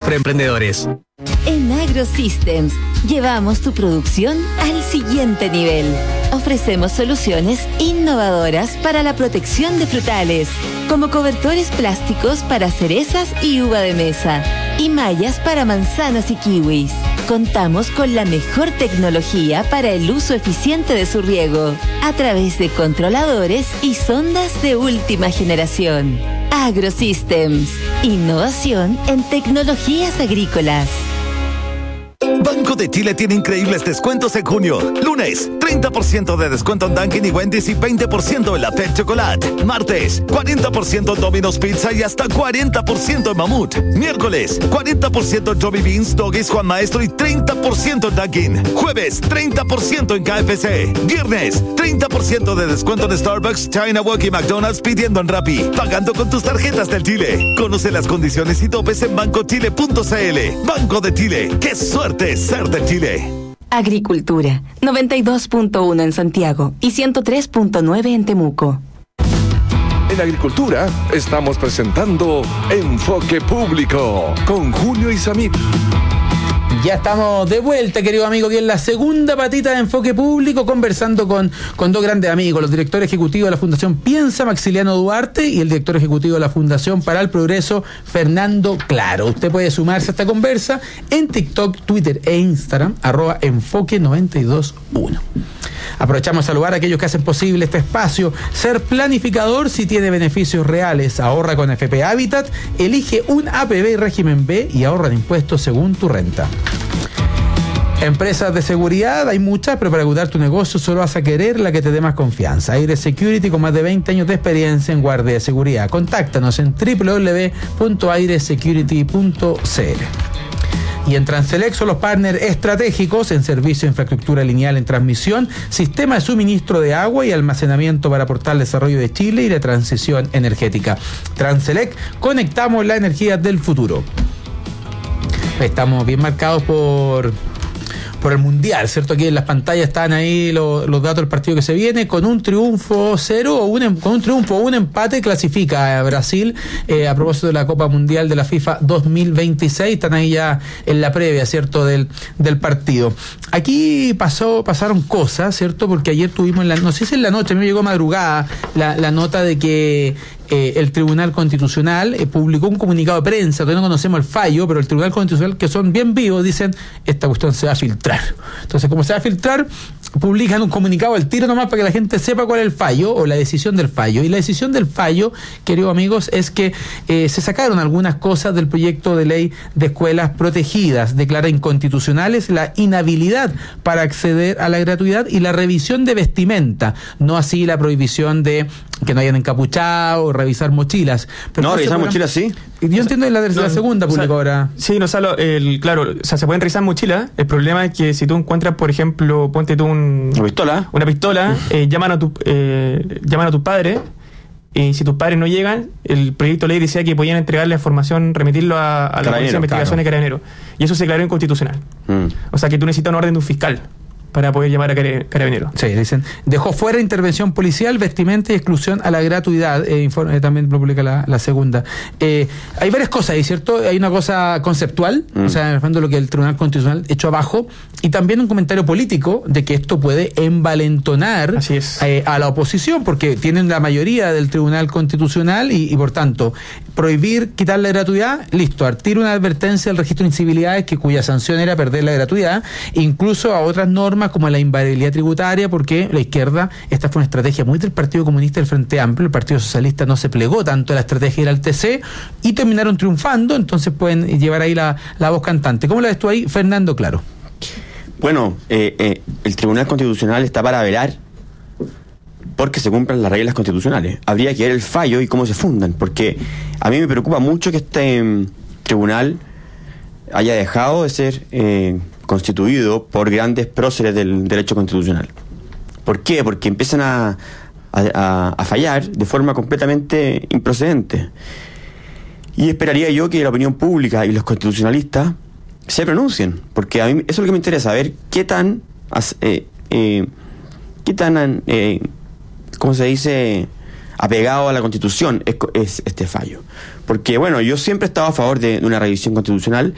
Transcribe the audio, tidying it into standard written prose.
para emprendedores. En AgroSystems llevamos tu producción al siguiente nivel. Ofrecemos soluciones innovadoras para la protección de frutales, como cobertores plásticos para cerezas y uva de mesa, y mallas para manzanas y kiwis. Contamos con la mejor tecnología para el uso eficiente de su riego, a través de controladores y sondas de última generación. AgroSystems, innovación en tecnologías agrícolas. Banco de Chile tiene increíbles descuentos en junio. Lunes, 30% de descuento en Dunkin' y Wendy's y 20% en la Pet Chocolate. Martes, 40% en Domino's Pizza y hasta 40% en Mamut. Miércoles, 40% en Johnny Beans, Doggies, Juan Maestro y 30% en Dunkin'. Jueves, 30% en KFC. Viernes, 30% de descuento en Starbucks, China Walk y McDonald's pidiendo en Rappi. Pagando con tus tarjetas del Chile. Conoce las condiciones y topes en bancochile.cl. Banco de Chile. ¡Qué suerte ser de Chile! Agricultura, 92.1 en Santiago y 103.9 en Temuco. En Agricultura estamos presentando Enfoque Público con Julio Isamit. Ya estamos de vuelta, querido amigo, aquí en la segunda patita de Enfoque Público, conversando con dos grandes amigos, los directores ejecutivos de la Fundación Piensa, Maximiliano Duarte, y el director ejecutivo de la Fundación para el Progreso, Fernando Claro. Usted puede sumarse a esta conversa en TikTok, Twitter e Instagram, @enfoque921. Aprovechamos a saludar a aquellos que hacen posible este espacio. Ser planificador si tiene beneficios reales. Ahorra con FP Habitat, elige un APB régimen B y ahorra en impuestos según tu renta. Empresas de seguridad, hay muchas, pero para ayudar tu negocio solo vas a querer la que te dé más confianza. Aire Security, con más de 20 años de experiencia en guardia de seguridad. Contáctanos en www.airesecurity.cl. Y en Transelec son los partners estratégicos en servicio de infraestructura lineal en transmisión, sistema de suministro de agua y almacenamiento para aportar el desarrollo de Chile y la transición energética. Transelec, conectamos la energía del futuro. Estamos bien marcados por el Mundial, ¿cierto? Aquí en las pantallas están ahí los datos del partido que se viene. Con un triunfo 0 o con un triunfo o un empate clasifica a Brasil a propósito de la Copa Mundial de la FIFA 2026. Están ahí ya en la previa, ¿cierto? Del partido. Aquí pasaron cosas, ¿cierto? Porque ayer tuvimos, no sé si en la noche, me llegó madrugada la nota de que el Tribunal Constitucional publicó un comunicado de prensa. Todavía no conocemos el fallo, pero el Tribunal Constitucional, que son bien vivos, dicen, esta cuestión se va a filtrar. Entonces, como se va a filtrar, publican un comunicado al tiro nomás para que la gente sepa cuál es el fallo o la decisión del fallo. Y la decisión del fallo, queridos amigos, es que se sacaron algunas cosas del proyecto de ley de escuelas protegidas. Declara inconstitucionales la inhabilidad para acceder a la gratuidad y la revisión de vestimenta, no así la prohibición de que no hayan encapuchado o revisar mochilas. Pero no, revisar mochilas sí. Yo entiendo que la segunda publicó ahora. Sí, no, claro, o sea, se pueden revisar mochilas. El problema es que si tú encuentras, por ejemplo, ponte tú una pistola, llaman a tus padres, y si tus padres no llegan, el proyecto de ley decía que podían entregar la información, remitirlo a la Policía de Investigación de Carabineros. Y eso se declaró inconstitucional. O sea que tú necesitas una orden de un fiscal para poder llamar a Carabineros. Sí, dicen, dejó fuera intervención policial, vestimenta y exclusión a la gratuidad. También lo publica la segunda. Hay varias cosas ahí, ¿cierto? Hay una cosa conceptual, o sea, en el fondo lo que el Tribunal Constitucional echó abajo, y también un comentario político de que esto puede envalentonar a la oposición, porque tienen la mayoría del Tribunal Constitucional y por tanto, prohibir, quitar la gratuidad, listo, artir una advertencia al registro de incivilidades cuya sanción era perder la gratuidad, incluso a otras normas como la invariabilidad tributaria, porque la izquierda, esta fue una estrategia muy del Partido Comunista y del Frente Amplio. El Partido Socialista no se plegó tanto a la estrategia de ir al TC y terminaron triunfando, entonces pueden llevar ahí la voz cantante. ¿Cómo la ves tú ahí, Fernando Claro? Bueno, el Tribunal Constitucional está para velar porque se cumplan las reglas constitucionales. Habría que ver el fallo y cómo se fundan, porque a mí me preocupa mucho que este tribunal haya dejado de ser constituido por grandes próceres del derecho constitucional. ¿Por qué? Porque empiezan a fallar de forma completamente improcedente. Y esperaría yo que la opinión pública y los constitucionalistas se pronuncien, porque a mí eso es lo que me interesa, ver qué tan ¿cómo se dice?, apegado a la Constitución es este fallo. Porque, bueno, yo siempre he estado a favor de una revisión constitucional